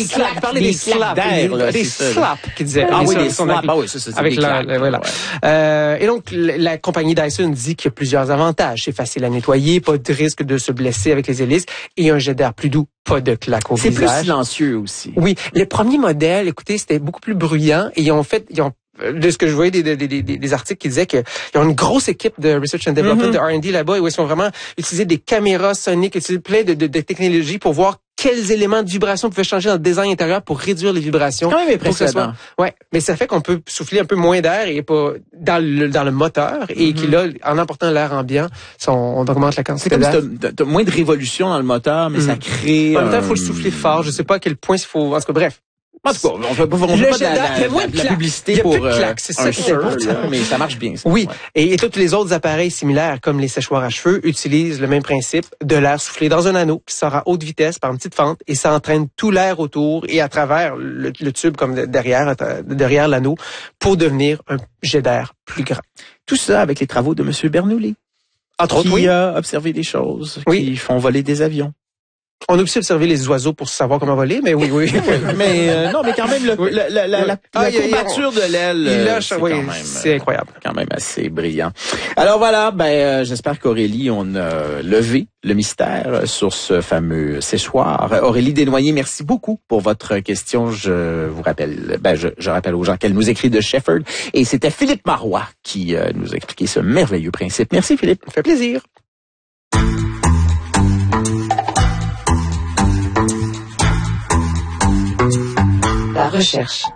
slaps, parler des slaps d'air, là. Des slaps, qui disaient. Ah oui, des slaps. Ah oui, ça, c'est avec des claques. voilà. Ouais. Et donc, la compagnie Dyson dit qu'il y a plusieurs avantages. C'est facile à nettoyer, pas de risque de se blesser avec les hélices et un jet d'air plus doux, pas de claque au visage. C'est plus silencieux aussi. Oui. Les premiers modèles, écoutez, c'était beaucoup plus bruyant et ils ont de ce que je voyais des articles qui disaient qu'ils ont une grosse équipe de research and development, de R&D là-bas, où ils sont vraiment utilisés des caméras soniques, utiliser plein de technologies pour voir quels éléments de vibration pouvaient changer dans le design intérieur pour réduire les vibrations. Quand même impressionnant. Ouais, mais ça fait qu'on peut souffler un peu moins d'air et pas dans le moteur et qui là, en emportant l'air ambiant, on augmente la quantité d'air. C'est comme si t'as moins de révolution dans le moteur, mais ça crée. En même temps, il faut le souffler fort. Je sais pas à quel point il faut. En tout cas, bref. En tout cas, on fait pas de la publicité pour claques, c'est ça qui est important. Mais ça marche bien. Ça. Oui, et tous les autres appareils similaires, comme les séchoirs à cheveux, utilisent le même principe de l'air soufflé dans un anneau qui sort à haute vitesse par une petite fente et ça entraîne tout l'air autour et à travers le tube comme derrière l'anneau pour devenir un jet d'air plus grand. Tout ça avec les travaux de M. Bernoulli, qui a observé des choses qui font voler des avions. On a aussi observé les oiseaux pour savoir comment voler, mais oui. mais non, mais quand même la courbature de l'aile, c'est incroyable, quand même assez brillant. Alors voilà, j'espère qu'Aurélie, on a levé le mystère sur ce fameux séchoir. Aurélie Desnoyers, merci beaucoup pour votre question. Je vous rappelle, je rappelle aux gens qu'elle nous écrit de Shefford et c'était Philippe Marois qui nous a expliqué ce merveilleux principe. Merci Philippe, ça fait plaisir. La recherche.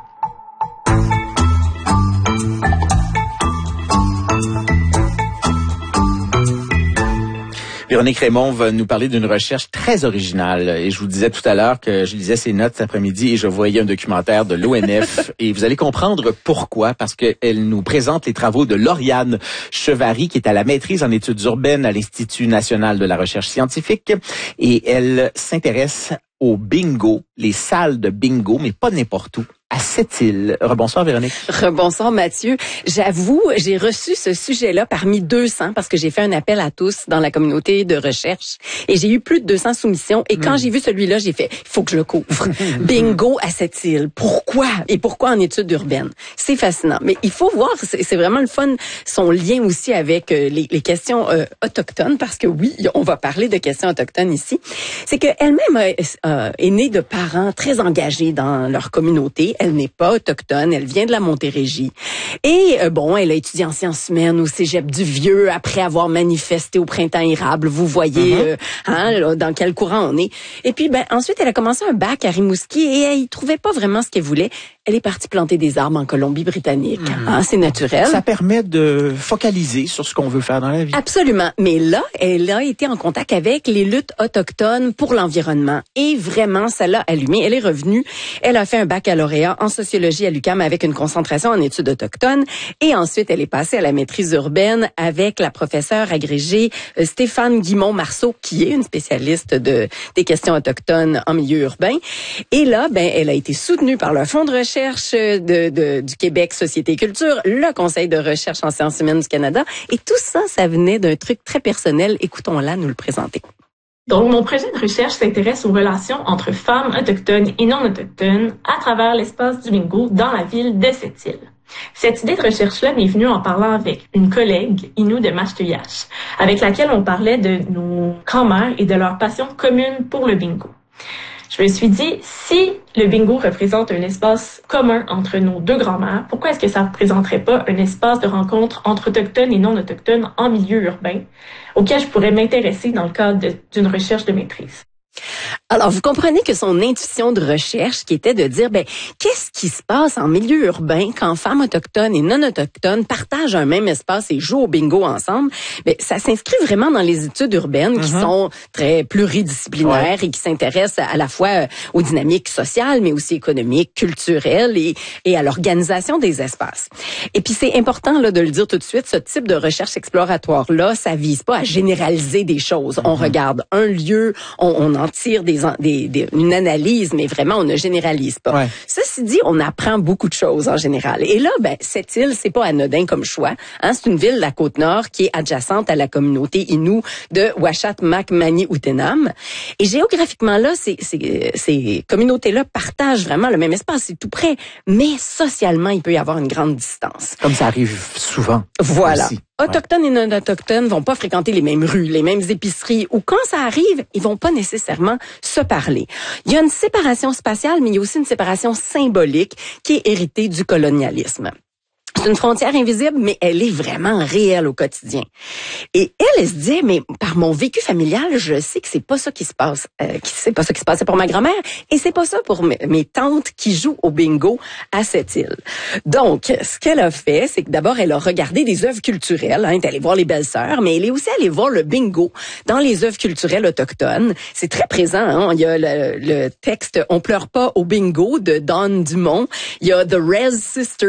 Véronique Raymond va nous parler d'une recherche très originale. Et je vous disais tout à l'heure que je lisais ses notes cet après-midi et je voyais un documentaire de l'ONF. Et vous allez comprendre pourquoi, parce qu'elle nous présente les travaux de Lauriane Chevary, qui est à la maîtrise en études urbaines à l'Institut national de la recherche scientifique. Et elle s'intéresse au bingo, les salles de bingo, mais pas n'importe où. À Sept-Îles. Rebonsoir Véronique. Rebonsoir Mathieu. J'avoue, j'ai reçu ce sujet-là parmi 200 parce que j'ai fait un appel à tous dans la communauté de recherche et j'ai eu plus de 200 soumissions et quand j'ai vu celui-là, j'ai fait, il faut que je le couvre. Bingo à Sept-Îles. Pourquoi? Et pourquoi en études urbaines? C'est fascinant. Mais il faut voir, c'est vraiment le fun, son lien aussi avec les questions autochtones parce que oui, on va parler de questions autochtones ici. C'est qu'elle-même est née de parents très engagés dans leur communauté. Elle n'est pas autochtone, elle vient de la Montérégie. Et elle a étudié en sciences humaines au Cégep du Vieux après avoir manifesté au Printemps érable. Vous voyez dans quel courant on est. Et puis ensuite, elle a commencé un bac à Rimouski et elle y trouvait pas vraiment ce qu'elle voulait. Elle est partie planter des arbres en Colombie-Britannique. C'est naturel. Ça permet de focaliser sur ce qu'on veut faire dans la vie. Absolument. Mais là, elle a été en contact avec les luttes autochtones pour l'environnement. Et vraiment, ça l'a allumée. Elle est revenue. Elle a fait un baccalauréat en sociologie à l'UQAM avec une concentration en études autochtones. Et ensuite, elle est passée à la maîtrise urbaine avec la professeure agrégée Stéphane Guimond-Marceau, qui est une spécialiste des questions autochtones en milieu urbain. Et là, elle a été soutenue par le Fonds de recherche du Québec Société et Culture, le Conseil de recherche en sciences humaines du Canada. Et tout ça, ça venait d'un truc très personnel. Écoutons-la nous le présenter. Donc, mon projet de recherche s'intéresse aux relations entre femmes autochtones et non autochtones à travers l'espace du bingo dans la ville de Sept-Îles. Cette idée de recherche-là m'est venue en parlant avec une collègue, Inou de Mashteuiash, avec laquelle on parlait de nos grands-mères et de leur passion commune pour le bingo. Je me suis dit, si le bingo représente un espace commun entre nos deux grands-mères, pourquoi est-ce que ça ne représenterait pas un espace de rencontre entre autochtones et non autochtones en milieu urbain, auquel je pourrais m'intéresser dans le cadre d'une recherche de maîtrise? Alors, vous comprenez que son intuition de recherche, qui était de dire, qu'est-ce qui se passe en milieu urbain quand femmes autochtones et non autochtones partagent un même espace et jouent au bingo ensemble, ça s'inscrit vraiment dans les études urbaines qui sont très pluridisciplinaires et qui s'intéressent à la fois aux dynamiques sociales, mais aussi économiques, culturelles et à l'organisation des espaces. Et puis, c'est important là de le dire tout de suite, ce type de recherche exploratoire-là, ça vise pas à généraliser des choses. On regarde un lieu, on en en tire une analyse, mais vraiment, on ne généralise pas. Ouais. Ceci dit, on apprend beaucoup de choses en général. Et là, cette île, c'est pas anodin comme choix. Hein, c'est une ville de la Côte-Nord qui est adjacente à la communauté Innu de Uashat-Mak-Mani-Utenam. Et géographiquement, là, ces communautés-là partagent vraiment le même espace, c'est tout près. Mais socialement, il peut y avoir une grande distance. Comme ça arrive souvent. Voilà. Aussi. Autochtones et non-autochtones vont pas fréquenter les mêmes rues, les mêmes épiceries, ou quand ça arrive, ils vont pas nécessairement se parler. Il y a une séparation spatiale, mais il y a aussi une séparation symbolique qui est héritée du colonialisme. C'est une frontière invisible, mais elle est vraiment réelle au quotidien. Et elle se dit, mais par mon vécu familial, je sais que c'est pas ça qui se passe. C'est pas ça qui se passait pour ma grand-mère, et c'est pas ça pour mes tantes qui jouent au bingo à cette île. Donc, ce qu'elle a fait, c'est que d'abord, elle a regardé des œuvres culturelles. Elle est allée voir les belles-sœurs, mais elle est aussi allée voir le bingo dans les œuvres culturelles autochtones. C'est très présent. Hein? Il y a le texte « On pleure pas au bingo » de Dawn Dumont. Il y a « The Rez Sisters »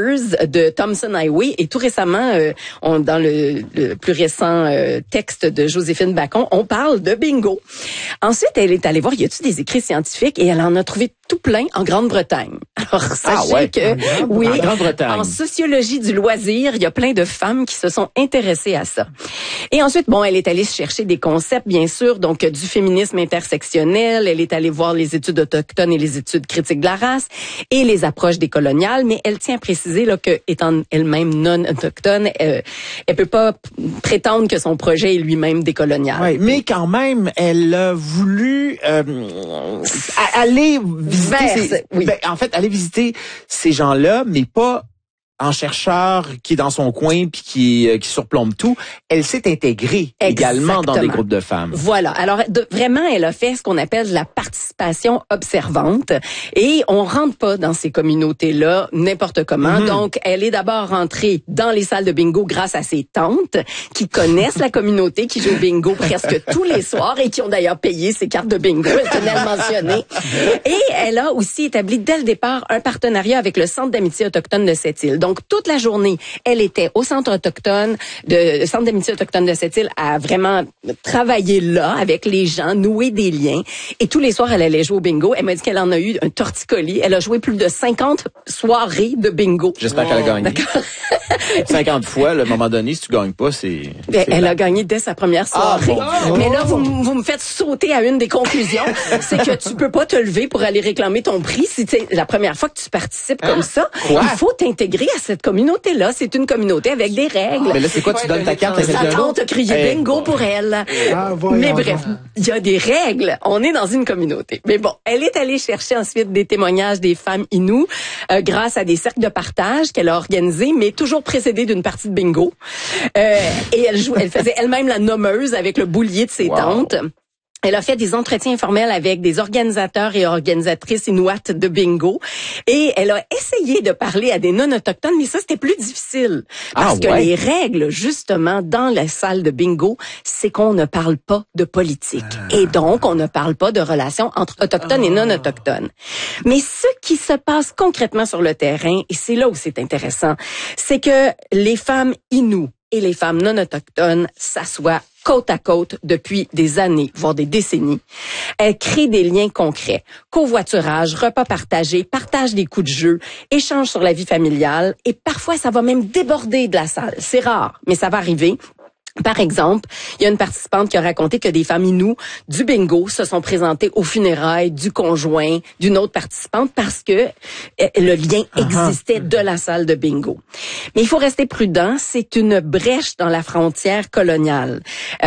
de Thompson Highway, et tout récemment, dans le plus récent texte de Joséphine Bacon, on parle de bingo. Ensuite, elle est allée voir, y a-t-il des écrits scientifiques, et elle en a trouvé tout plein en Grande-Bretagne. Alors, sachez que, oui, en sociologie du loisir, il y a plein de femmes qui se sont intéressées à ça. Et ensuite, elle est allée chercher des concepts, bien sûr, donc du féminisme intersectionnel, elle est allée voir les études autochtones et les études critiques de la race, et les approches décoloniales, mais elle tient à préciser là, que, étant elle-même non autochtone, elle peut pas prétendre que son projet est lui-même décolonial. Oui, mais quand même, elle a voulu aller visiter en fait, aller visiter ces gens-là, mais pas en chercheur qui est dans son coin puis qui surplombe tout. Elle s'est intégrée également dans des groupes de femmes. Voilà. Alors, vraiment, elle a fait ce qu'on appelle la participation observante. Et on rentre pas dans ces communautés-là n'importe comment. Donc, elle est d'abord rentrée dans les salles de bingo grâce à ses tantes qui connaissent la communauté, qui joue au bingo presque tous les soirs et qui ont d'ailleurs payé ses cartes de bingo. Elle tenait à le mentionner. Et elle a aussi établi dès le départ un partenariat avec le Centre d'amitié autochtone de cette île. Donc, toute la journée, elle était au Centre d'amitié autochtone de cette île à vraiment travailler là avec les gens, nouer des liens. Et tous les soirs, elle allait jouer au bingo. Elle m'a dit qu'elle en a eu un torticolis. Elle a joué plus de 50 soirées de bingo. J'espère qu'elle a gagné. D'accord. 50 fois, à un moment donné, si tu gagnes pas, c'est elle a gagné dès sa première soirée. Mais là, vous me faites sauter à une des conclusions. C'est que tu peux pas te lever pour aller réclamer ton prix si c'est la première fois que tu participes comme ça. Quoi? Il faut t'intégrer à cette communauté-là. C'est une communauté avec des règles. Mais là, c'est quoi? Tu donnes ta carte à Sa quelqu'un tante a crié bingo pour elle. Mais bref, il y a des règles. On est dans une communauté. Mais bon, elle est allée chercher ensuite des témoignages des femmes Innu grâce à des cercles de partage qu'elle a organisés, mais toujours précédés d'une partie de bingo. Et elle faisait elle-même la nommeuse avec le boulier de ses tantes. Elle a fait des entretiens informels avec des organisateurs et organisatrices inuites de bingo. Et elle a essayé de parler à des non-autochtones, mais ça, c'était plus difficile. Parce que les règles, justement, dans la salle de bingo, c'est qu'on ne parle pas de politique. Et donc, on ne parle pas de relations entre autochtones et non-autochtones. Mais ce qui se passe concrètement sur le terrain, et c'est là où c'est intéressant, c'est que les femmes Innu et les femmes non autochtones s'assoient côte à côte depuis des années, voire des décennies. Elles créent des liens concrets. Covoiturage, repas partagés, partage des coups de jeu, échange sur la vie familiale, et parfois ça va même déborder de la salle. C'est rare, mais ça va arriver. Par exemple, il y a une participante qui a raconté que des femmes Innu du bingo se sont présentées aux funérailles du conjoint d'une autre participante parce que le lien existait de la salle de bingo. Mais il faut rester prudent, c'est une brèche dans la frontière coloniale.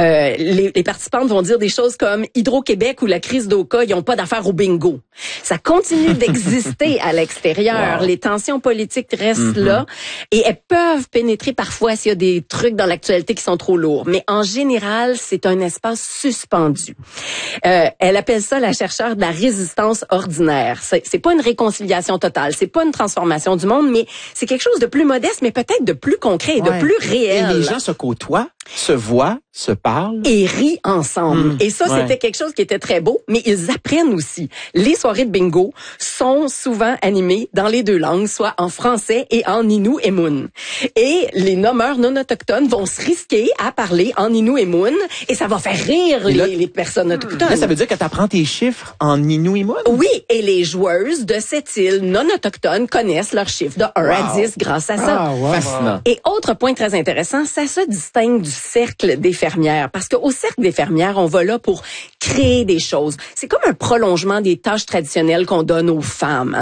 Les participantes vont dire des choses comme Hydro-Québec ou la crise d'Oka, ils n'ont pas d'affaires au bingo. Ça continue d'exister à l'extérieur. Les tensions politiques restent là et elles peuvent pénétrer parfois s'il y a des trucs dans l'actualité qui sont trop lourds. Mais en général, c'est un espace suspendu. Elle appelle ça la chercheure de la résistance ordinaire. C'est pas une réconciliation totale, c'est pas une transformation du monde, mais c'est quelque chose de plus modeste, mais peut-être de plus concret et de plus réel. Et les gens se côtoient se voient, se parlent et rient ensemble. Et ça, c'était quelque chose qui était très beau, mais ils apprennent aussi. Les soirées de bingo sont souvent animées dans les deux langues, soit en français et en Innu et Mun. Et les nommeurs non autochtones vont se risquer à parler en Innu et Mun, et ça va faire rire les personnes autochtones. Là, ça veut dire que tu apprends tes chiffres en Innu et Mun? Oui, et les joueuses de cette île non autochtone connaissent leurs chiffres de 1 à 10 grâce à ça. Fascinant. Et autre point très intéressant, ça se distingue du cercle des fermières, parce qu'au cercle des fermières, on va là pour créer des choses. C'est comme un prolongement des tâches traditionnelles qu'on donne aux femmes.